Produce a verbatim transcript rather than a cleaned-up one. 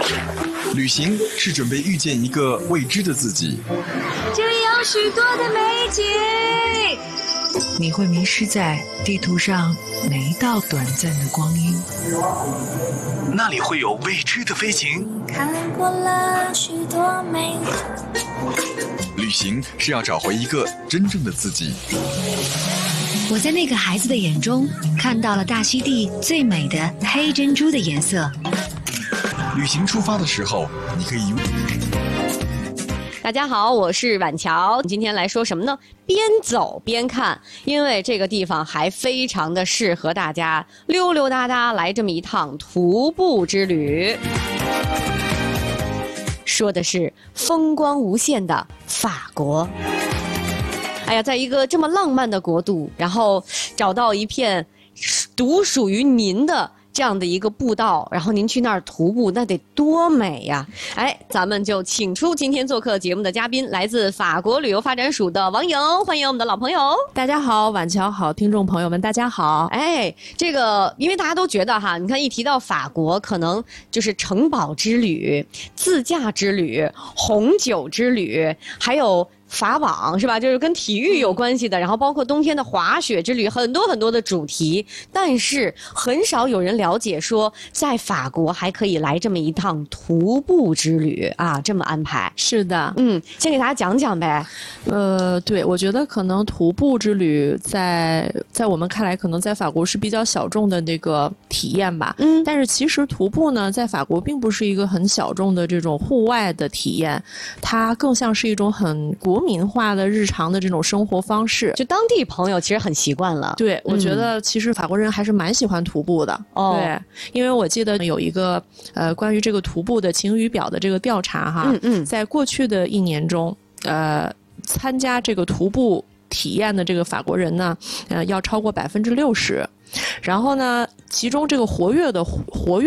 旅行是准备遇见一个未知的自己， 这里有许多的美景， 你会迷失在地图上每一道短暂的光阴。 那里会有未知的飞行。 看过了许多美景。 旅行是要找回一个真正的自己。 我在那个孩子的眼中看到了大溪地最美的黑珍珠的颜色。 旅行出发的时候，你可以。 大家好，我是婉乔，今天来说什么呢？边走边看，因为这个地方还非常的适合大家溜溜达达来这么一趟徒步之旅。说的是风光无限的法国。哎呀，在一个这么浪漫的国度，然后找到一片独属于您的这样的一个步道，然后您去那儿徒步，那得多美呀！哎，咱们就请出今天做客节目的嘉宾，来自法国旅游发展署的王莹，欢迎我们的老朋友。 大家好，婉乔好，听众朋友们大家好。 哎，这个因为大家都觉得哈，你看一提到法国，可能就是城堡之旅、自驾之旅、红酒之旅，还有法网是吧？就是跟体育有关系的，然后包括冬天的滑雪之旅，很多很多的主题。但是很少有人了解说，在法国还可以来这么一趟徒步之旅啊，这么安排。 是的， 嗯，先给大家讲讲呗。 呃，对，我觉得可能徒步之旅在在我们看来，可能在法国是比较小众的那个体验吧。 嗯， 但是其实徒步呢，在法国并不是一个很小众的这种户外的体验，它更像是一种很国国民化的日常的这种生活方式， 就当地朋友其实很习惯了。 对， 嗯、 我觉得其实法国人还是蛮喜欢徒步的。 哦， 对，因为我记得有一个呃关于这个徒步的晴雨表的这个调查哈， 嗯嗯， 在过去的一年中，呃，参加这个徒步体验的这个法国人呢，呃，要超过百分之六十，然后呢，其中这个活跃的活跃。